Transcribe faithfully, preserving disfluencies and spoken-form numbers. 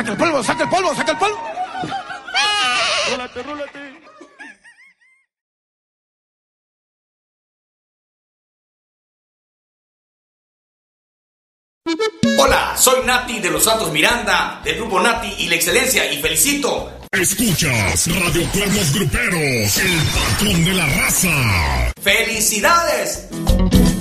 saca el polvo, saca el polvo, saca el polvo. Rólate, rólate. Hola, soy Nati de los Santos Miranda, del grupo Nati y la Excelencia, y felicito. Escuchas Radio Cuernos Gruperos, el patrón de la raza. ¡Felicidades!